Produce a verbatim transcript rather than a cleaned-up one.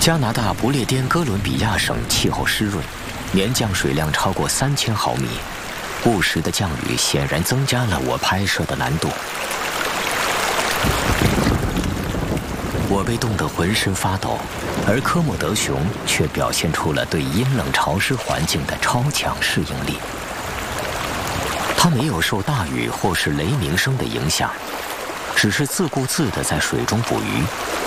加拿大不列颠哥伦比亚省气候湿润，年降水量超过三千毫米，不时的降雨显然增加了我拍摄的难度。我被冻得浑身发抖，而科莫德熊却表现出了对阴冷潮湿环境的超强适应力。它没有受大雨或是雷鸣声的影响，只是自顾自地在水中捕鱼。